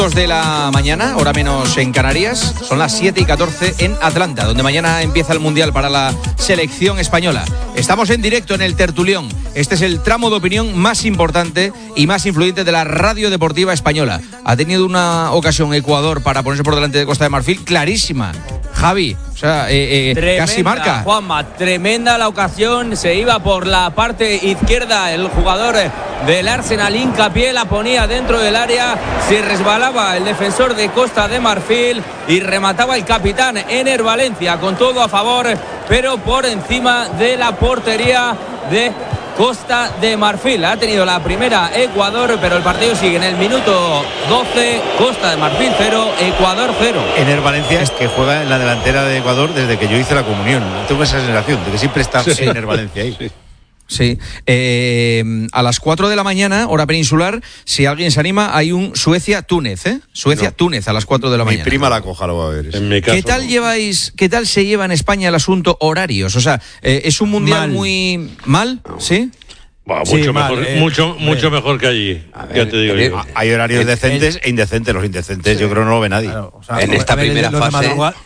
De la mañana, hora menos en Canarias, son las 7:14 en Atlanta, donde mañana empieza el Mundial para la selección española. Estamos en directo en el Tertulión. Este es el tramo de opinión más importante y más influyente de la radio deportiva española. Ha tenido una ocasión Ecuador para ponerse por delante de Costa de Marfil clarísima. Javi, o sea, casi marca. Juanma, tremenda la ocasión, se iba por la parte izquierda el jugador del Arsenal, hincapié, la ponía dentro del área, se resbalaba el defensor de Costa de Marfil y remataba el capitán Ener Valencia con todo a favor, pero por encima de la portería de Costa de Marfil. Ha tenido la primera Ecuador, pero el partido sigue en el minuto 12, Costa de Marfil 0, Ecuador 0. Ener Valencia es que juega en la delantera de Ecuador desde que yo hice la comunión. Tengo esa sensación de que siempre está Ener Valencia ahí. Sí. A las 4 de la mañana, hora peninsular, si alguien se anima, hay un Suecia-Túnez, Suecia-Túnez a las 4 de la mañana. Mi prima la coja lo va a ver. En mi caso, ¿Qué tal lleváis, qué tal se lleva en España el asunto horarios? O sea, ¿es un mundial muy mal? ¿Sí? Bah, Sí, mucho mal, mejor, mucho mejor que allí. Ya te digo yo. Hay horarios decentes e indecentes. Los indecentes yo creo no lo ve nadie. Claro, o sea, En esta primera fase,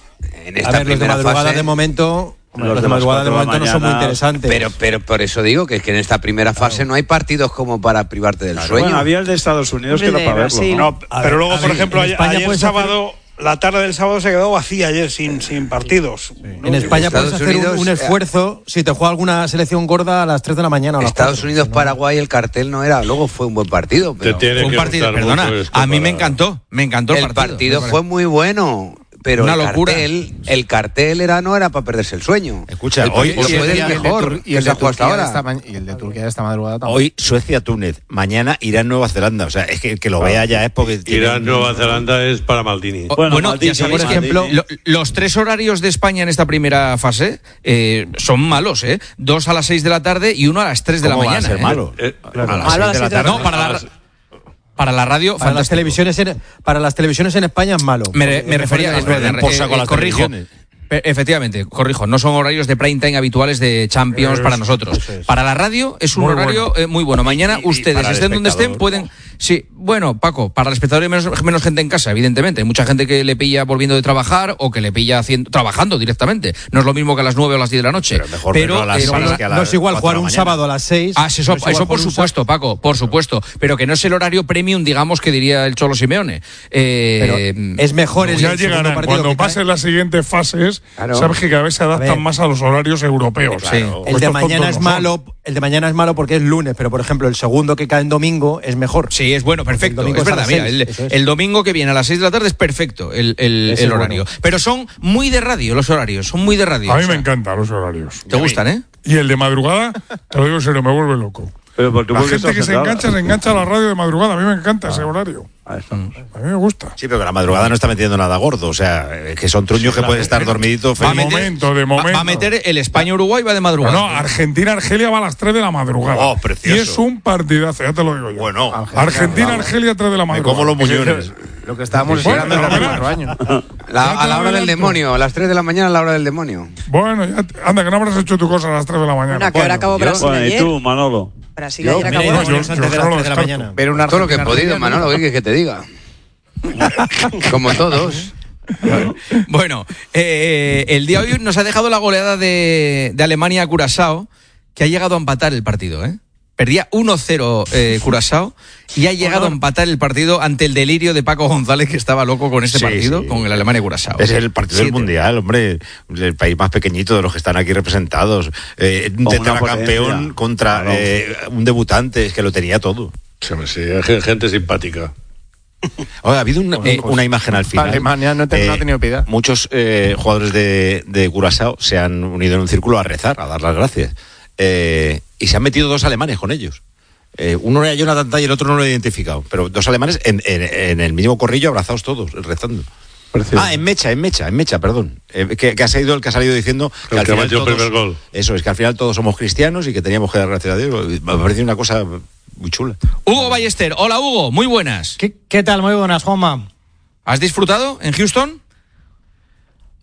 los de madrugada de momento, los de madrugada de momento no son muy interesantes. pero por eso digo que es que en esta primera fase no hay partidos como para privarte del sueño. Bueno, había el de Estados Unidos que era para verlo. Sí. No, pero luego, por ejemplo, ayer sábado, la tarde del sábado se quedó vacía ayer sin partidos. En España puedes hacer Unidos, un esfuerzo si te juega alguna selección gorda a las 3 de la mañana. O las Estados 4, Unidos, si no. Paraguay, el cartel no era, luego fue un buen partido. Pero Te tiene Fue un que partido, gustar perdona, mucho esto a mí me para- encantó el partido fue muy bueno. Pero Una el locura. cartel no era para perderse el sueño. Escucha, el hoy partido fue el mejor que se ha jugado hasta ahora. Y el de Turquía de esta madrugada también. Hoy Suecia-Túnez, mañana Irán-Nueva Zelanda. O sea, es que el que lo vea ya es porque... Irán, Nueva Zelanda es para Maldini. Bueno, Maldini, ya sabéis por que ejemplo, los 3 horarios de España en esta primera fase son malos, 2 a las 6 de la tarde y 1 a las 3 de la ¿Cómo va a mañana. ser malo? Claro. A las 6 de la tarde. No, para la radio, Para las televisiones en España es malo. Me refería, es verdad, por saco las corrijo. televisiones. Efectivamente, corrijo, no son horarios de prime time habituales de Champions para nosotros. eso es. Para la radio es un Muy horario muy bueno. Mañana y ustedes, para el estén donde estén, espectador. pueden... Sí, bueno, Paco, para el espectador hay menos gente en casa, evidentemente. Hay mucha gente que le pilla volviendo de trabajar o que le pilla trabajando directamente. No es lo mismo que a las 9 o a las 10 de la noche. Pero mejor verlo a las 6 que a las No es igual 4 jugar de la un mañana. sábado a las 6. Ah, eso por supuesto, Paco, por supuesto. Pero que no es el horario premium, digamos, que diría el Cholo Simeone. Pero es mejor el Ya segundo llegarán. partido Cuando que cae. pasen las siguientes fases, Claro. sabes que cada vez se A adaptan ver. más a los horarios europeos. Sí. El de mañana es malo. El de mañana es malo porque es lunes, pero por ejemplo el segundo que cae en domingo es mejor. Sí, es bueno, perfecto. El domingo Es es a verdad, las mira, 6, eso es. el domingo que viene a las 6 de la tarde es perfecto el horario. bueno. Pero son muy de radio los horarios, son muy de radio. A mí o sea, me encantan los horarios. ¿Te gustan, eh? Y el de madrugada, te lo digo en serio, me vuelve loco. Pero porque La gente que se engancha a la radio de madrugada. A mí me encanta ese horario. A mí me gusta. Sí, pero que la madrugada no está metiendo nada gordo. O sea, que son truños que pueden estar dormidito De feliz. momento. Va a meter el España-Uruguay, va de madrugada. No, Argentina-Argelia va a las 3 de la madrugada. Oh, precioso. Y es un partidazo, ya te lo digo yo. Bueno, Argentina-Argelia 3 de la me madrugada. como los muñones. Lo que estábamos Bueno, esperando desde hace verás. 4 años. A la hora del demonio, a las 3 de la mañana a la hora del demonio. Bueno, anda, que no habrás hecho tu cosa a las 3 de la mañana. Bueno, ¿a qué hora acabó Brasil Bueno, ¿y ayer? tú, Manolo? Brasil ayer acabó. Mira, yo antes de solo las 3 de la descarto. mañana. Ver una Todo lo que he Argentina- podido, Manolo, ¿qué quieres que te diga? Como todos. Bueno, el día de hoy nos ha dejado la goleada de Alemania a Curazao, que ha llegado a empatar el partido, ¿eh? Perdía 1-0 Curazao y ha llegado a empatar el partido ante el delirio de Paco González, que estaba loco con este Sí, partido, sí. con el Alemania-Curazao. Es el partido del 7. Mundial, hombre. El país más pequeñito de los que están aquí representados. Un tetracampeón potencia. contra Claro. un debutante. Es que lo tenía todo. Sí, gente simpática. Ahora, ha habido una imagen al final. Alemania no ha tenido piedad. Muchos jugadores de Curazao se han unido en un círculo a rezar, a dar las gracias. Y se han metido 2 alemanes con ellos. Uno era Jonathan Tah y el otro no lo he identificado. Pero 2 alemanes en el mismo corrillo, abrazados todos, rezando. Precioso. En mecha, perdón. Que ha sido el que ha salido diciendo que El al que final metió el todos, primer gol. Eso es, que al final todos somos cristianos y que teníamos que dar gracias a Dios. Me parece una cosa muy chula. Hugo Ballester, hola Hugo, muy buenas. ¿Qué tal? Muy buenas, Juanma. ¿Has disfrutado en Houston?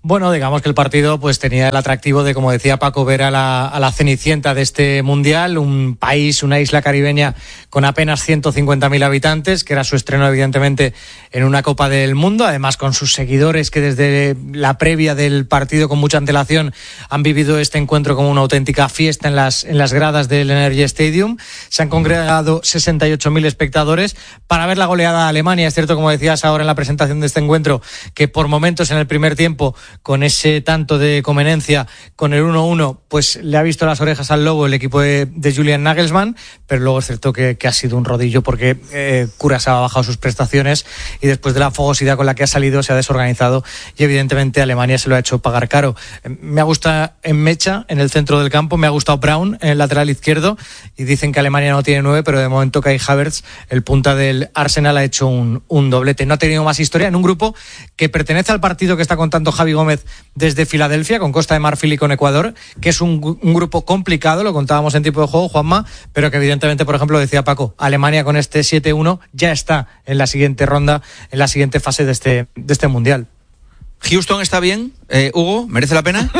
Bueno, digamos que el partido pues tenía el atractivo de, como decía Paco, ver a la cenicienta de este mundial, un país, una isla caribeña con apenas 150.000 habitantes, que era su estreno evidentemente en una Copa del Mundo, además con sus seguidores que desde la previa del partido con mucha antelación han vivido este encuentro como una auténtica fiesta en las gradas del Energy Stadium. Se han congregado 68.000 espectadores para ver la goleada a Alemania. Es cierto, como decías ahora en la presentación de este encuentro, que por momentos en el primer tiempo, con ese tanto de conveniencia, con el 1-1, pues le ha visto las orejas al lobo el equipo de Julian Nagelsmann, pero luego es cierto que ha sido un rodillo porque Curazao ha bajado sus prestaciones y después de la fogosidad con la que ha salido se ha desorganizado y evidentemente Alemania se lo ha hecho pagar caro. Me ha gustado en Mecha, en el centro del campo, me ha gustado Braun en el lateral izquierdo y dicen que Alemania no tiene 9, pero de momento Kai Havertz, el punta del Arsenal, ha hecho un doblete. No ha tenido más historia en un grupo que pertenece al partido que está contando Javi Gómez desde Filadelfia, con Costa de Marfil y con Ecuador, que es un grupo complicado, lo contábamos en tiempo de juego, Juanma, pero que evidentemente, por ejemplo, decía Paco, Alemania con este 7-1 ya está en la siguiente ronda, en la siguiente fase de este Mundial. ¿Houston está bien, Hugo? ¿Merece la pena?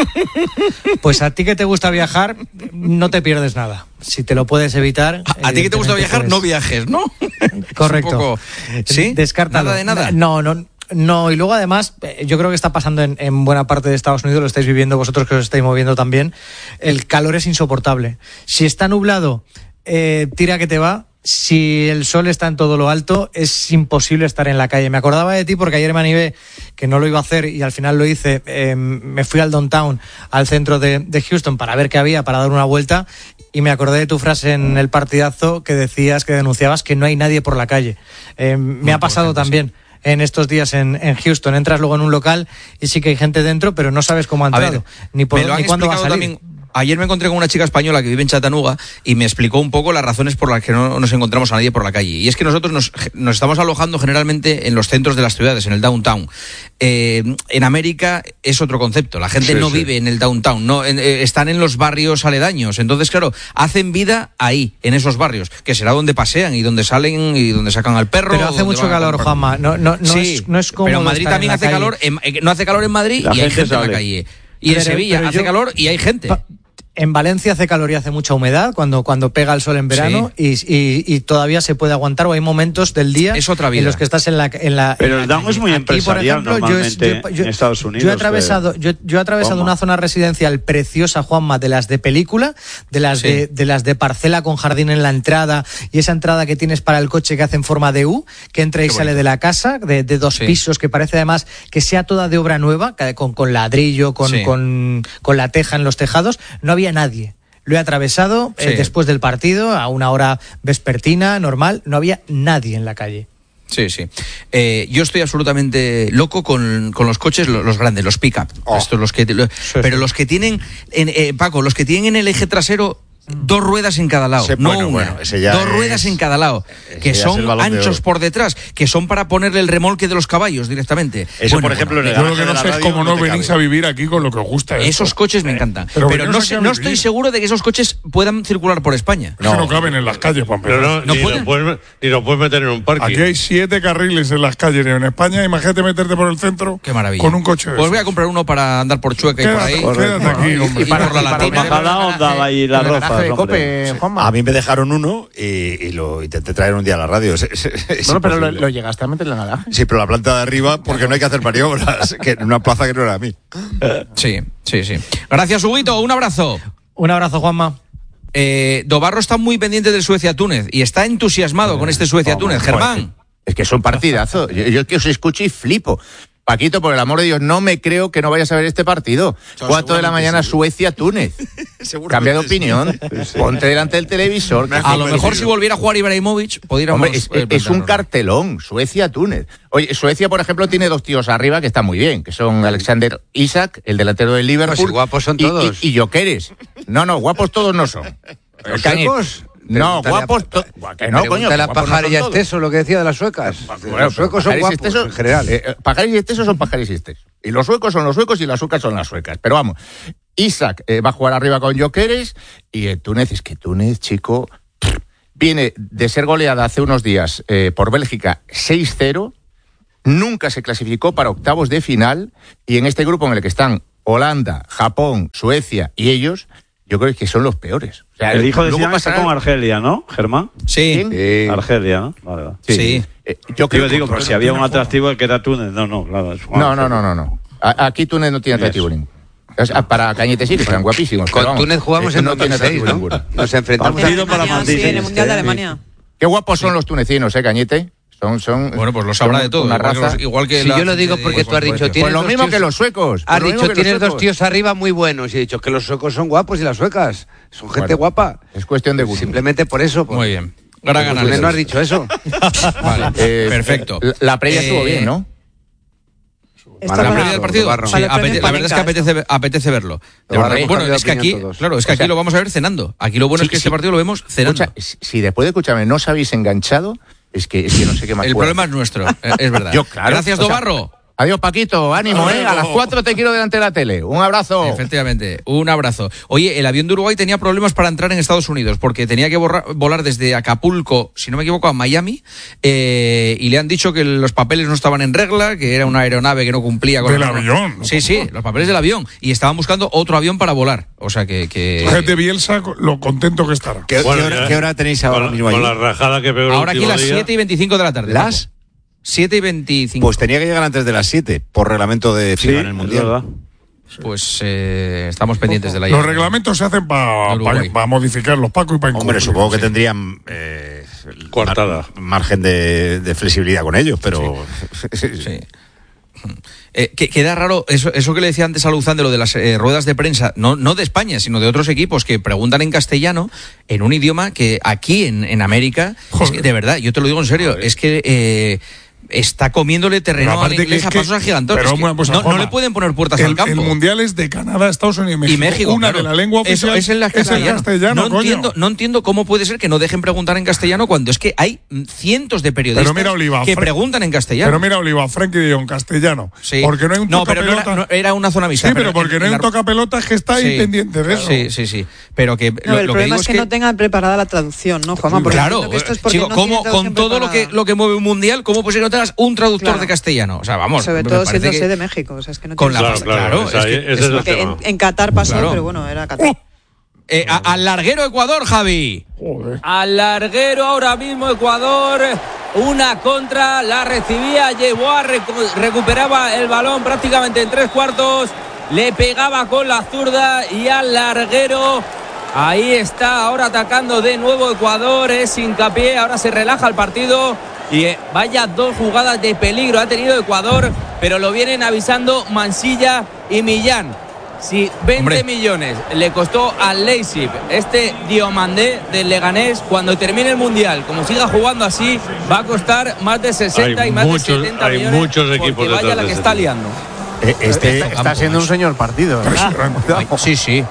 Pues a ti que te gusta viajar, no te pierdes nada. Si te lo puedes evitar... A ti que te gusta viajar, no viajes, ¿no? Correcto. Un poco... ¿Sí? Descártalo. ¿Nada de nada? No, y luego además, yo creo que está pasando en buena parte de Estados Unidos, lo estáis viviendo vosotros que os estáis moviendo también, el calor es insoportable. Si está nublado, tira que te va. Si el sol está en todo lo alto, es imposible estar en la calle. Me acordaba de ti porque ayer me animé, que no lo iba a hacer y al final lo hice. Me fui al downtown, al centro de Houston, para ver qué había, para dar una vuelta, y me acordé de tu frase en el partidazo que decías, que denunciabas que no hay nadie por la calle. Me ha pasado también. Sí. En estos días en Houston, entras luego en un local y sí que hay gente dentro, pero no sabes cómo ha entrado, ni cuándo va a salir. También. Ayer me encontré con una chica española que vive en Chattanooga y me explicó un poco las razones por las que no nos encontramos a nadie por la calle. Y es que nosotros nos estamos alojando generalmente en los centros de las ciudades, en el downtown. En América es otro concepto. La gente no vive en el downtown, están en los barrios aledaños. Entonces, claro, hacen vida ahí, en esos barrios, que será donde pasean y donde salen y donde sacan al perro. Pero hace mucho calor, Juanma. No es como. Pero en Madrid también hace calor. No hace calor en Madrid y hay gente en la calle. Y en Sevilla hace calor y hay gente. En Valencia hace calor y hace mucha humedad cuando pega el sol en verano, y todavía se puede aguantar, o hay momentos del día en los que estás en la pero el down es muy empresarial. Aquí, por ejemplo, normalmente en Estados Unidos. Yo he atravesado una zona residencial preciosa, Juanma, de las de película, de las de parcela con jardín en la entrada, y esa entrada que tienes para el coche que hace en forma de U, que entra y sale de la casa, de 2 pisos, que parece además que sea toda de obra nueva, con ladrillo, con la teja en los tejados. No había nadie. Lo he atravesado después del partido, a una hora vespertina, normal, no había nadie en la calle. Sí. Yo estoy absolutamente loco con los coches, los grandes, los pick-up. Pero los que tienen, Paco, los que tienen en el eje trasero 2 ruedas en cada lado, dos ruedas en cada lado, que son anchos por detrás, que son para ponerle el remolque de los caballos directamente. Eso, por ejemplo, yo lo que no sé es cómo no venís a vivir aquí con lo que os gusta. Esos coches me encantan, pero no estoy seguro de que esos coches puedan circular por España. No caben en las calles, Juan Pedro. Ni lo puedes meter en un parque. Aquí hay 7 carriles en las calles en España. Imagínate meterte por el centro. Qué maravilla. Con un coche. Pues voy a comprar uno para andar por Chueca y por ahí. Quédate aquí, hombre. Y por la onda y la ropa. A mí me dejaron uno y lo intenté traer un día a la radio. Pero lo llegaste a meter en la garaje. Sí, pero la planta de arriba, porque no hay que hacer maniobras, que en una plaza que no era a mí. Sí. Gracias, Huguito, un abrazo. Un abrazo, Juanma. Dobarro está muy pendiente del Suecia-Túnez y está entusiasmado con este Suecia-Túnez. Germán. Es que es un partidazo. Yo que os escucho y flipo. Paquito, por el amor de Dios, no me creo que no vayas a ver este partido. 4 de la mañana, Suecia-Túnez. Cambia de opinión. Ponte delante del televisor. A lo mejor si volviera a jugar Ibrahimovic, podríamos... Hombre, es un cartelón, Suecia-Túnez. Oye, Suecia, por ejemplo, tiene 2 tíos arriba que están muy bien, que son Alexander Isak, el delantero del Liverpool. Pues guapos son todos. Y Gyökeres. No, guapos todos no son. ¿Suecos? No, guapos... No, coño. La Pajares y Esteso, lo que decía de las suecas. Los suecos son guapos, en general. Pajares y Esteso son Pajares y Esteso. Y los suecos son los suecos y las suecas son las suecas. Pero vamos, Isak va a jugar arriba con Gyökeres, y Túnez, es que Túnez, chico, viene de ser goleada hace unos días por Bélgica 6-0, nunca se clasificó para octavos de final, y en este grupo en el que están Holanda, Japón, Suecia y ellos, yo creo que son los peores. O sea, el hijo de Zidane está con Argelia, ¿no, Germán? Sí. Argelia, ¿no? Vale. Sí. Yo creo pero si había un atractivo que era Túnez. No, claro. No. Aquí Túnez no tiene atractivo ninguno. O sea, para Cañete sí, que están guapísimos. Con Túnez jugamos en 2006, ¿no? Nos enfrentamos en el Mundial de Alemania. Qué guapos son los tunecinos, Cañete. Son bueno, pues lo sabrá de todo. Una raza. Igual que si yo lo digo porque tú has dicho... Pues lo mismo que los suecos. Has dicho, tienes dos tíos arriba muy buenos. Y he dicho que los suecos son guapos y las suecas son gente guapa. Es cuestión de gusto. Simplemente por eso. Muy bien. Gran análisis. ¿No has dicho eso? Vale, perfecto. La previa estuvo bien, ¿no? ¿La previa del partido? Sí, la verdad es que apetece verlo. Bueno, es que aquí, aquí lo vamos a ver cenando. Aquí lo bueno es que este partido lo vemos cenando. Si después de escucharme no os habéis enganchado, es que no sé qué más. El problema es nuestro, es verdad. Gracias, Dobarro. Adiós, Paquito, ánimo, A las 4 te quiero delante de la tele. Un abrazo. Efectivamente, un abrazo. Oye, el avión de Uruguay tenía problemas para entrar en Estados Unidos porque tenía que volar desde Acapulco, si no me equivoco, a Miami, y le han dicho que los papeles no estaban en regla, que era una aeroonave que no cumplía con el avión. Sí, los papeles del avión, y estaban buscando otro avión para volar. O sea que Gente Bielsa, lo contento que estará. ¿Qué hora tenéis ahora mismo allí? Con la rajada que pegó ahora aquí las 7:25 de la tarde. ¿Las? 7:25. Pues tenía que llegar antes de las 7, por reglamento de FIFA en el Mundial. Pues estamos pendientes de la Los reglamentos se hacen para modificarlos, Paco, y para Hombre, supongo que tendrían margen de flexibilidad con ellos, pero... Sí. Queda raro eso que le decía antes a Luzán de lo de las ruedas de prensa, no de España, sino de otros equipos que preguntan en castellano, en un idioma que aquí en América, es que, de verdad, yo te lo digo en serio, es que está comiéndole terreno al inglés a pasos agigantados. No le pueden poner puertas al campo. El Mundial es de Canadá, Estados Unidos y México. Una de la lengua oficial es el castellano. No entiendo cómo puede ser que no dejen preguntar en castellano cuando es que hay cientos de periodistas que preguntan en castellano. Pero mira, Oliva, Frankie de Jong, castellano. Sí. Porque no hay un tocapelota. No, era una zona mixta. Sí, pero porque no hay un tocapelotas que está ahí pendiente de eso. Sí. Pero que el problema es que no tengan preparada la traducción, ¿no, Juanma? Claro, chico, con todo lo que mueve un Mundial, ¿cómo puede ser que no tengas un traductor de castellano? O sea, vamos. Sobre todo siendo de México. O sea, es que no con la claro. En Qatar pasó, pero bueno, era Qatar. Al larguero Ecuador, Javi. Joder. Al larguero ahora mismo Ecuador. Una contra, la recibía Yeboah, recuperaba el balón prácticamente en 3/4. Le pegaba con la zurda y al larguero. Ahí está, ahora atacando de nuevo Ecuador. Es hincapié, ahora se relaja el partido. Y vaya dos jugadas de peligro ha tenido Ecuador, pero lo vienen avisando Mansilla y Millán. Si 20 millones le costó al Leipzig Diomandé del Leganés, cuando termine el Mundial, como siga jugando así, va a costar más de 60 y más de 70 millones. Hay muchos equipos porque vaya la que está liando. Está siendo un señor partido. Sí.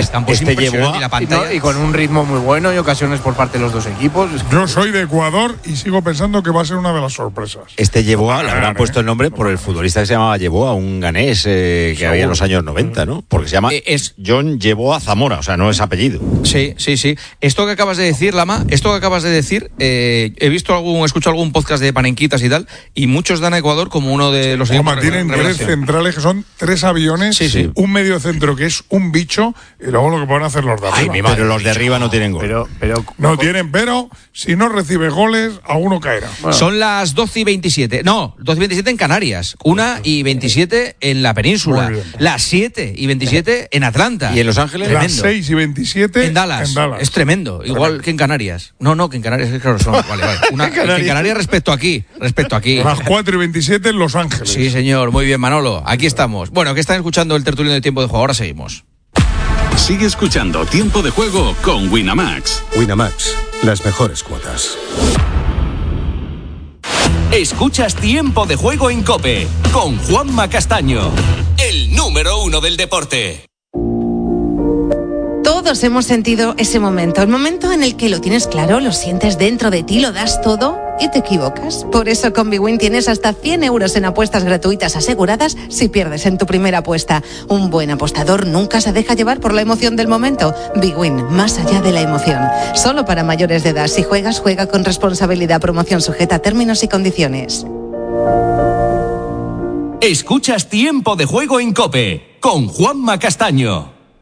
Y con un ritmo muy bueno y ocasiones por parte de los dos equipos. Yo soy de Ecuador y sigo pensando que va a ser una de las sorpresas. Yeboah, le habrán puesto el nombre por el futbolista que se llamaba Yeboah, un ganés que había en los años 90, ¿no? Porque se llama John Yeboah Zamora, o sea, no es apellido. Sí. Esto que acabas de decir, Lama, he escuchado algún podcast de Panenquitas y tal, y muchos dan a Ecuador como uno de los equipos. Tienen tres centrales que son 3 aviones, un medio centro que es un bicho, y luego lo que pueden hacer los de arriba. Pero los de arriba no tienen gol. Pero si no recibe goles, a uno caerá. Bueno. Son las 12:27. No, 12:27 en Canarias. 1:27 en la península. Las 7:27 en Atlanta. ¿Y en Los Ángeles? Las 6:27 en Dallas. Es tremendo. Igual que en Canarias. No, que en Canarias es claro son. Vale. En Canarias respecto aquí. Las 4:27 en Los Ángeles. Sí, señor. Muy bien, Manolo. Aquí estamos. Bueno, que están escuchando el tertuliano de Tiempo de Juego. Ahora seguimos. Sigue escuchando Tiempo de Juego con Winamax. Winamax, las mejores cuotas. Escuchas Tiempo de Juego en COPE con Juanma Castaño, el número 1 del deporte. Todos hemos sentido ese momento, el momento en el que lo tienes claro, lo sientes dentro de ti, lo das todo y te equivocas. Por eso con Bwin tienes hasta 100 euros en apuestas gratuitas aseguradas si pierdes en tu primera apuesta. Un buen apostador nunca se deja llevar por la emoción del momento. Bwin, más allá de la emoción. Solo para mayores de edad. Si juegas, juega con responsabilidad. Promoción sujeta a términos y condiciones. Escuchas Tiempo de Juego en COPE con Juanma Castaño.